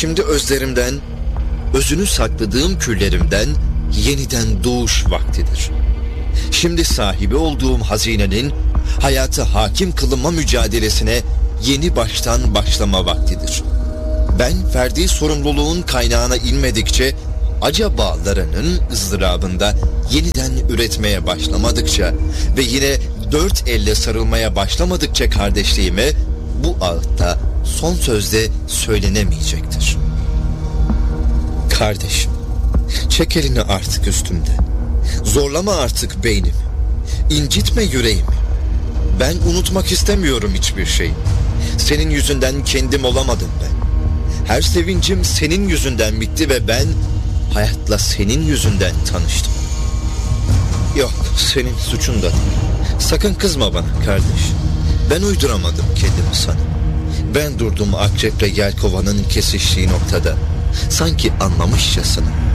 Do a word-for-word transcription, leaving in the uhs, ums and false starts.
Şimdi özlerimden, özünü sakladığım küllerimden yeniden doğuş vaktidir. Şimdi sahibi olduğum hazinenin hayatı hakim kılınma mücadelesine yeni baştan başlama vaktidir. Ben ferdi sorumluluğun kaynağına inmedikçe, acabalarının ızdırabında yeniden üretmeye başlamadıkça ve yine dört elle sarılmaya başlamadıkça kardeşliğime bu ağıtta son sözde söylenemeyecektir. Kardeşim, çek elini artık üstümde. Zorlama artık beynimi. İncitme yüreğimi. Ben unutmak istemiyorum hiçbir şeyi. Senin yüzünden kendim olamadım ben. Her sevincim senin yüzünden bitti ve ben hayatla senin yüzünden tanıştım. Yok, senin suçun da değil. Sakın kızma bana kardeş. Ben uyduramadım kendimi sana. Ben durdum akreple yelkovanın kesiştiği noktada. Sanki anlamışçasına.